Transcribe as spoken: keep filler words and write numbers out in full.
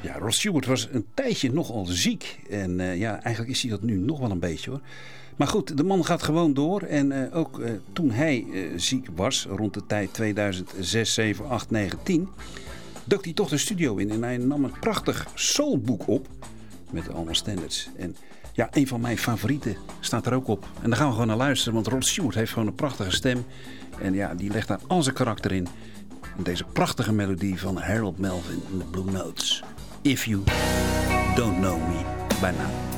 Ja, Rod Stewart was een tijdje nogal ziek. En uh, ja, eigenlijk is hij dat nu nog wel een beetje hoor. Maar goed, de man gaat gewoon door. En uh, ook uh, toen hij uh, ziek was, rond de tijd tweeduizend zes, zeven, acht, negen, tien... dook hij toch de studio in. En hij nam een prachtig soulboek op. Met allemaal standards. En ja, een van mijn favorieten staat er ook op. En daar gaan we gewoon naar luisteren. Want Rod Stewart heeft gewoon een prachtige stem. En ja, die legt daar al zijn karakter in. En deze prachtige melodie van Harold Melvin en de Blue Notes. If You Don't Know Me By Now.